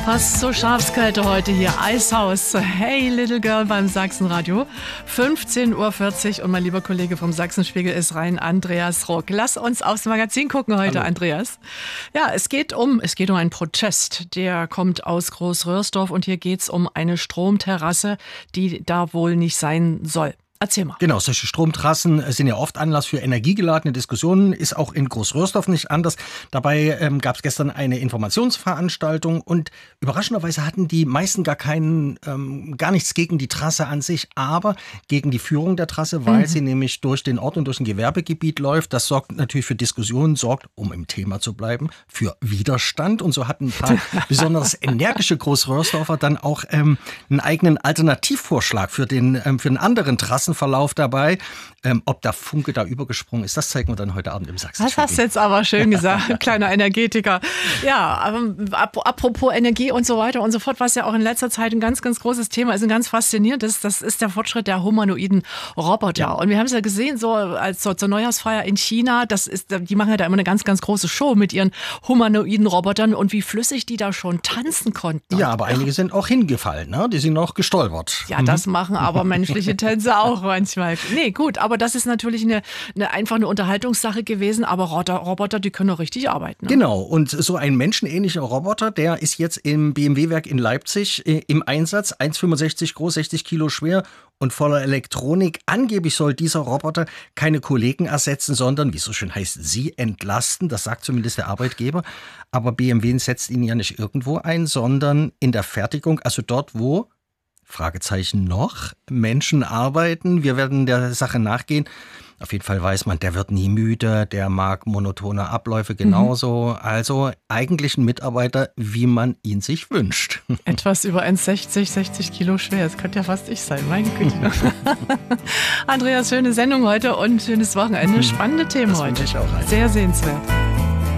Fast so Schafskälte heute hier. Eishaus. Hey Little Girl beim Sachsenradio. 15:40 Uhr und mein lieber Kollege vom Sachsenspiegel ist rein, Andreas Ruck. Lass uns aufs Magazin gucken heute, hallo. Andreas. Ja, es geht um einen Protest. Der kommt aus Großröhrsdorf und hier geht's um eine Stromterrasse, die da wohl nicht sein soll. Erzähl mal. Genau, solche Stromtrassen sind ja oft Anlass für energiegeladene Diskussionen, ist auch in Großröhrsdorf nicht anders. Dabei gab es gestern eine Informationsveranstaltung und überraschenderweise hatten die meisten gar nichts gegen die Trasse an sich, aber gegen die Führung der Trasse, weil sie nämlich durch den Ort und durch ein Gewerbegebiet läuft. Das sorgt natürlich für Diskussionen, sorgt, um im Thema zu bleiben, für Widerstand. Und so hatten ein paar besonders energische Großröhrsdorfer dann auch einen eigenen Alternativvorschlag für den anderen Trassenverlauf dabei. Ob der Funke da übergesprungen ist, das zeigen wir dann heute Abend im Sachsenspiegel. Das hast du jetzt aber schön gesagt, kleiner Energetiker. Ja, apropos Energie und so weiter und so fort, was ja auch in letzter Zeit ein ganz, ganz großes Thema ist, ein ganz faszinierendes, das ist der Fortschritt der humanoiden Roboter. Ja. Und wir haben es ja gesehen, zur Neujahrsfeier in China, die machen ja da immer eine ganz, ganz große Show mit ihren humanoiden Robotern und wie flüssig die da schon tanzen konnten. Ja, aber einige sind auch hingefallen, ne? Die sind auch gestolpert. Ja, das machen aber menschliche Tänze auch manchmal. Nee, gut, aber das ist natürlich einfach eine Unterhaltungssache gewesen, aber Roboter, die können auch richtig arbeiten. Ne? Genau, und so ein menschenähnlicher Roboter, der ist jetzt im BMW-Werk in Leipzig im Einsatz, 1,65 groß, 60 Kilo schwer und voller Elektronik. Angeblich soll dieser Roboter keine Kollegen ersetzen, sondern, wie es so schön heißt, sie entlasten. Das sagt zumindest der Arbeitgeber. Aber BMW setzt ihn ja nicht irgendwo ein, sondern in der Fertigung, also dort, wo Fragezeichen noch Menschen arbeiten. Wir werden der Sache nachgehen. Auf jeden Fall weiß man, der wird nie müde, der mag monotone Abläufe genauso. Also eigentlich ein Mitarbeiter, wie man ihn sich wünscht. Etwas über 1,60, 60 Kilo schwer. Das könnte ja fast ich sein, meine Güte. Andreas, schöne Sendung heute und schönes Wochenende. Spannende Themen das heute. Ich auch sehr sehenswert.